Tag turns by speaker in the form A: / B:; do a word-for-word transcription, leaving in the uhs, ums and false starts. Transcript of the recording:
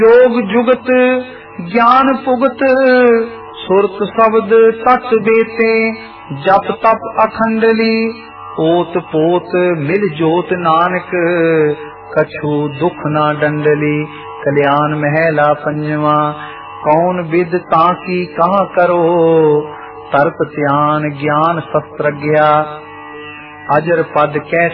A: योग जुगत ज्ञान पुगत सुरत शब्द तट बेते जप तप अखंडली ओत पोत मिल जोत नानक कछु दुख ना डंडली। कल्याण महला पंजवा कौन विद ताकी कहाँ करो तर्क ध्यान ज्ञान शस्त्रज्ञा अजर पद कै